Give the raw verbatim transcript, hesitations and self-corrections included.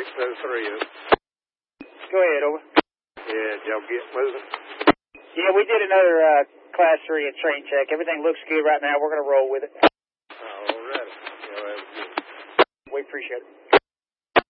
six oh three is. Go ahead, over. Yeah, did y'all get moving? Yeah, we did another uh, class three and train check. Everything looks good right now. We're going to roll with it. All right. Y'all have a good one. We appreciate it.